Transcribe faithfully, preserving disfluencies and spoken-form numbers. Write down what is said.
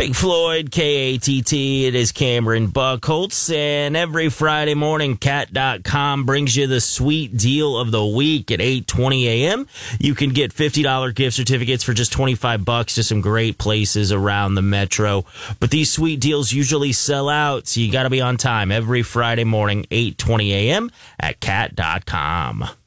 Pink Floyd, K A T T. It is Cameron Buckholtz. And every Friday morning, cat dot com brings you the sweet deal of the week at eight twenty a.m. You can get fifty dollars gift certificates for just twenty-five bucks to some great places around the metro. But these sweet deals usually sell out, so you got to be on time every Friday morning, eight twenty a.m. at cat dot com.